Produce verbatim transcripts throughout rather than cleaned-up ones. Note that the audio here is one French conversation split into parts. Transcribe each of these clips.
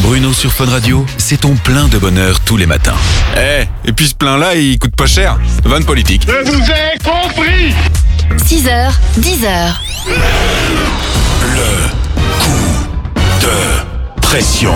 Bruno sur Fun Radio, c'est ton plein de bonheur tous les matins. Eh, hey, et puis ce plein-là, il coûte pas cher. Vanne politique. Je vous ai compris. six heures, dix heures. Le coup de pression.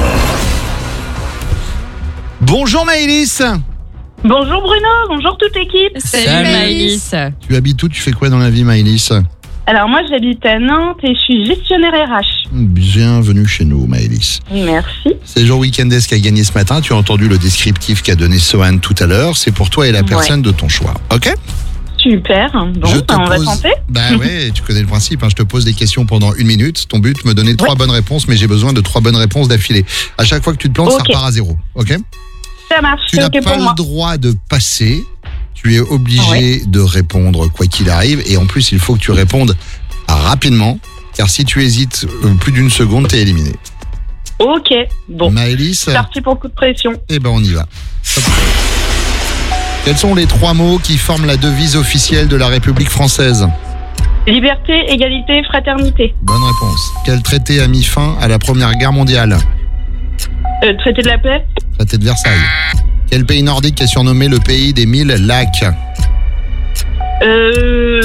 Bonjour Maëlys. Bonjour Bruno, bonjour toute l'équipe. Salut, Salut Maëlys. Tu habites où? Tu fais quoi dans la vie Maëlys? Alors moi j'habite à Nantes et je suis gestionnaire R H. Bienvenue chez nous Maëlys. Merci. C'est Jean Weekendes qui a gagné ce matin. Tu as entendu le descriptif qu'a donné Sohan tout à l'heure. C'est pour toi et la personne ouais. de ton choix. Ok? Super. Bon, je bah, on pose... va tenter. Bah ouais, tu connais le principe. Hein. Je te pose des questions pendant une minute. Ton but, me donner trois ouais. bonnes réponses, mais j'ai besoin de trois bonnes réponses d'affilée. À chaque fois que tu te plantes, okay. ça repart à zéro. Ok? Ça marche. Tu n'as okay pas le moi. droit de passer. Tu es obligé ouais. de répondre quoi qu'il arrive. Et en plus, il faut que tu répondes rapidement. Car si tu hésites plus d'une seconde, t'es éliminé. Ok. Bon. Maëlys. C'est parti pour le coup de pression. Eh ben, on y va. Hop. Quels sont les trois mots qui forment la devise officielle de la République française? Liberté, égalité, fraternité. Bonne réponse. Quel traité a mis fin à la Première Guerre mondiale? euh, Traité de la paix. Traité de Versailles. Quel pays nordique est surnommé le pays des mille lacs? Euh...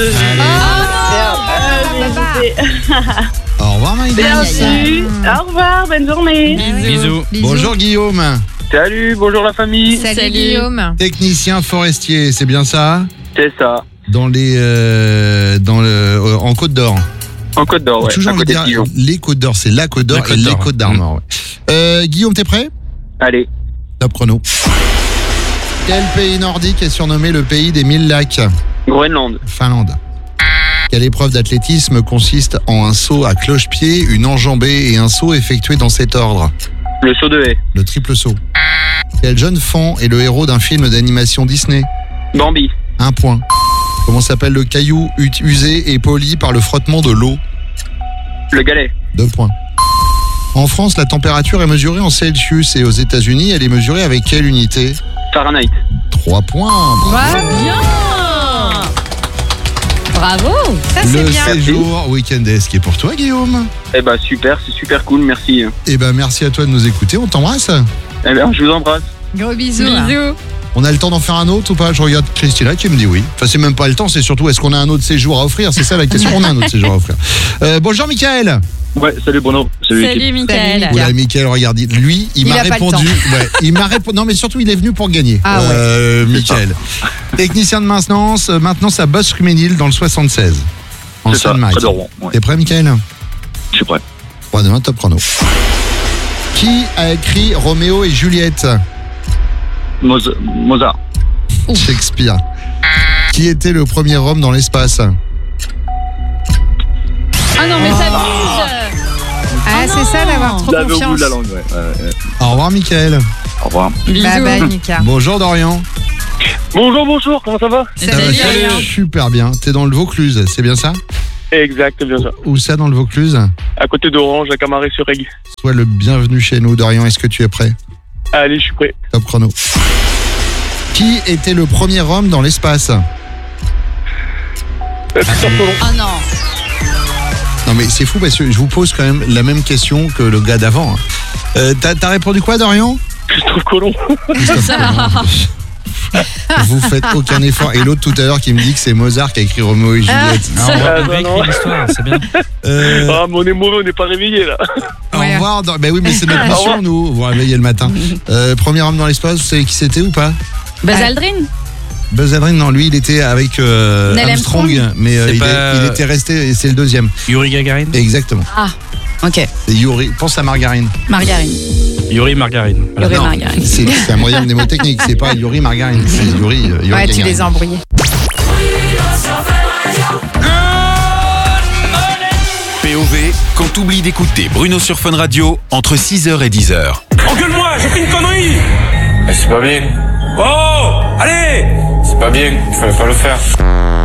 Oh, au revoir Maïda. Merci. Au revoir, bonne journée. Bisous. Bisous. Bonjour Guillaume. Salut, bonjour la famille. Salut, Salut Guillaume. Technicien forestier, c'est bien ça? C'est ça. Dans les, euh, dans le, euh, en Côte d'Or. En Côte d'Or, ouais. Toujours envie de dire les Côtes d'Or, c'est la Côte d'Or et les Côtes d'Armor. Ouais. Euh, Guillaume, t'es prêt? Allez. Top chrono. Quel pays nordique est surnommé le pays des mille lacs? Groenland. Finlande. Quelle épreuve d'athlétisme consiste en un saut à cloche-pied, une enjambée et un saut effectué dans cet ordre? Le saut de haie. Le triple saut. Quel jeune fan est le héros d'un film d'animation Disney? Bambi. Un point. Comment s'appelle le caillou usé et poli par le frottement de l'eau? Le galet. Deux points. En France, la température est mesurée en Celsius et aux États-Unis, elle est mesurée avec quelle unité? Fahrenheit. Trois points. Bravo. Bien. Bravo. Ça c'est le bien. Le séjour Weekendes qui est pour toi, Guillaume. Eh ben super, c'est super cool, merci. Eh ben merci à toi de nous écouter, on t'embrasse. Eh ben je vous embrasse. Gros bisous. Bisous. On a le temps d'en faire un autre ou pas? Je regarde Christina qui me dit oui. Enfin, c'est même pas le temps, c'est surtout est-ce qu'on a un autre séjour à offrir? C'est ça la question. On a un autre séjour à offrir. Euh, bonjour Mickaël. Ouais, salut Bruno. Salut, salut Mickaël. Voilà, Mickaël, regarde, lui, il, il m'a répondu. Ouais, il m'a répondu. Non, mais surtout, il est venu pour gagner. Ah euh, ouais. Mickaël. Technicien de maintenance, maintenance à Bosse-Ruménil dans le soixante-seize. En Seine-Maritime. Ouais. T'es prêt, Mickaël? Je suis prêt. trois, deux, un, top chrono. Qui a écrit Roméo et Juliette? Moz- Mozart. Shakespeare. Qui était le premier homme dans l'espace? Ah non, mais ça buse. Ah, oh c'est ça d'avoir trop confiance. Au bout de la langue, ouais. Ouais, ouais. Au revoir, Mickaël. Au revoir. Bisous. Bye bye, Mika. Bonjour, Dorian. Bonjour, bonjour, comment ça va? Salut, ça va salut. Super bien. T'es dans le Vaucluse, c'est bien ça? Exact, bien ça. Où ça dans le Vaucluse? À côté d'Orange, à Camaret-sur-Aigle. Sois le bienvenu chez nous, Dorian. Est-ce que tu es prêt? Allez, je suis prêt. Top chrono. Qui était le premier homme dans l'espace? Christophe Colomb. Oh non. Non mais c'est fou parce que je vous pose quand même la même question que le gars d'avant. Euh, t'as, t'as répondu quoi, Dorian? Christophe Colomb. Christophe Colomb. Vous faites aucun effort. Et l'autre tout à l'heure qui me dit que c'est Mozart qui a écrit Roméo et Juliette. Ah, ah, non, non. l'histoire, c'est bien. Euh... Ah, mais on est mauvais, on n'est pas réveillé là. Au revoir. Dans... Ben oui, mais c'est notre mission, nous. Vous réveillez le matin. Euh, premier homme dans l'espace, vous savez qui c'était ou pas? Buzz Aldrin. Buzz Aldrin, non, lui, il était avec euh, Armstrong, Armstrong, mais euh, il, pas... est, il était resté, et c'est le deuxième. Yuri Gagarin. Exactement. Ah, ok. C'est Yuri. Pense à Margarine. Margarine. Yuri Margarine. Yuri non, Margarine. C'est, c'est un moyen mnémotechnique, c'est pas Yuri Margarine, c'est Yuri, euh, Yuri Ouais, Gagarin. tu les as embrouillés. P O V, quand t'oublies d'écouter Bruno sur Fun Radio, entre six heures et dix heures. Engueule-moi, j'ai fait une connerie. Mais c'est pas bien. Oh, allez. C'est pas bien, il fallait pas le faire.